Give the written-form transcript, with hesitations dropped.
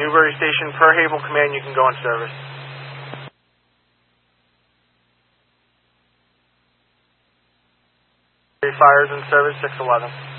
Newbury Station, per Havel command, you can go in service. Fires in service, 611.